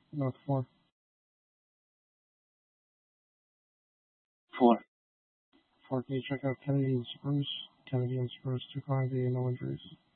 No, 4. 4. 4, can you check out Kennedy and Spruce? Kennedy and Spruce, 2 current day, no injuries.